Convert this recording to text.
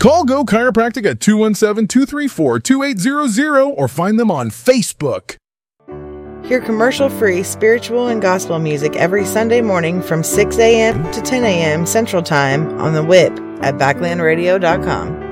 Call Go Chiropractic at 217-234-2800 or find them on Facebook. Hear commercial-free spiritual and gospel music every Sunday morning from 6 a.m. to 10 a.m. Central Time on the WHIP at backlandradio.com.